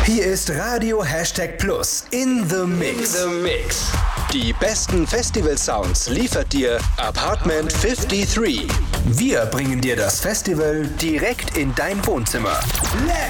Hier ist Radio #Plus in the Mix. Die besten Festival-Sounds liefert dir Apartment 53. Wir bringen dir das Festival direkt in dein Wohnzimmer. Let's